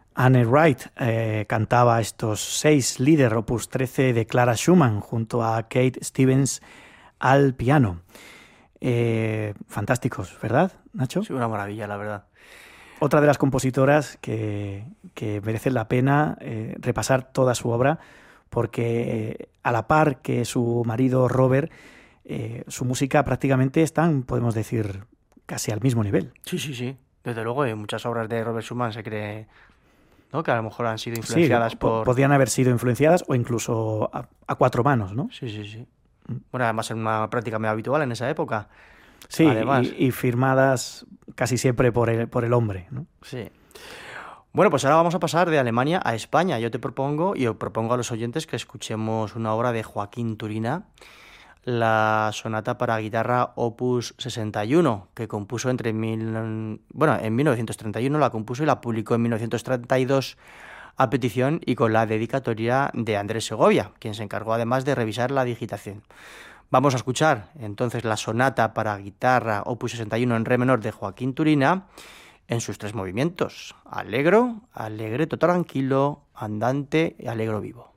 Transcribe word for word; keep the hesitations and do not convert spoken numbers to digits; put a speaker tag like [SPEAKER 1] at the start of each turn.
[SPEAKER 1] Anne Wright eh, cantaba estos seis líder opus trece de Clara Schumann junto a Kate Stevens al piano. Eh, fantásticos, ¿verdad, Nacho?
[SPEAKER 2] Sí, una maravilla, la verdad.
[SPEAKER 1] Otra de las compositoras que, que merece la pena eh, repasar toda su obra, porque eh, a la par que su marido Robert, eh, su música prácticamente están, podemos decir, casi al mismo nivel.
[SPEAKER 2] Sí, sí, sí. Desde luego, en muchas obras de Robert Schumann se cree, ¿no?, que a lo mejor han sido
[SPEAKER 1] Sí,
[SPEAKER 2] influenciadas
[SPEAKER 1] po-
[SPEAKER 2] por...
[SPEAKER 1] podían haber sido influenciadas o incluso a, a cuatro manos, ¿no?
[SPEAKER 2] Sí, sí, sí. Bueno, además era una práctica muy habitual en esa época.
[SPEAKER 1] Sí,
[SPEAKER 2] Además,
[SPEAKER 1] y, y firmadas casi siempre por el, por el hombre, ¿no?
[SPEAKER 2] sí. Bueno, pues ahora vamos a pasar de Alemania a España. Yo te propongo, y os propongo a los oyentes, que escuchemos una obra de Joaquín Turina, la sonata para guitarra opus sesenta y uno, que compuso entre mil, bueno, en mil novecientos treinta y uno la compuso y la publicó en mil novecientos treinta y dos a petición y con la dedicatoria de Andrés Segovia, quien se encargó además de revisar la digitación. Vamos a escuchar entonces la sonata para guitarra opus sesenta y uno en re menor de Joaquín Turina en sus tres movimientos: allegro, allegretto tranquillo, andante y allegro vivo.